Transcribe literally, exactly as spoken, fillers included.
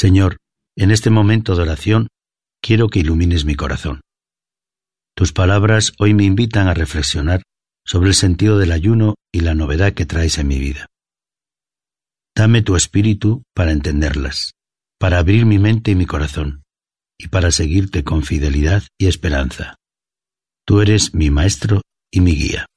Señor, en este momento de oración, quiero que ilumines mi corazón. Tus palabras hoy me invitan a reflexionar sobre el sentido del ayuno y la novedad que traes en mi vida. Dame tu espíritu para entenderlas, para abrir mi mente y mi corazón, y para seguirte con fidelidad y esperanza. Tú eres mi maestro y mi guía.